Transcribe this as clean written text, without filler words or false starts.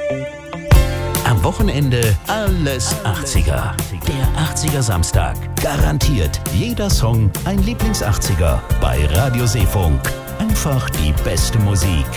Am Wochenende alles 80er. Der 80er Samstag. Garantiert jeder Song ein Lieblings-80er bei Radio Seefunk. Einfach die beste Musik.